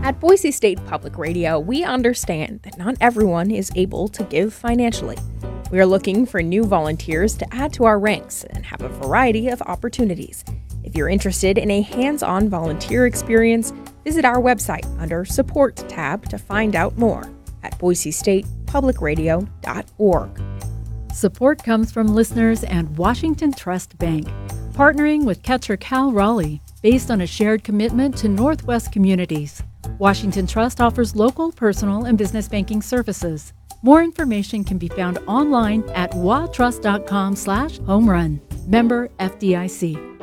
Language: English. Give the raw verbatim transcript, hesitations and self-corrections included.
At Boise State Public Radio, we understand that not everyone is able to give financially. We are looking for new volunteers to add to our ranks and have a variety of opportunities. If you're interested in a hands-on volunteer experience, visit our website under Support tab to find out more at boise state public radio dot org. Support comes from listeners and Washington Trust Bank, partnering with Catcher Cal Raleigh, based on a shared commitment to Northwest communities. Washington Trust offers local, personal, and business banking services. More information can be found online at watrust dot com slash home run. Member F D I C.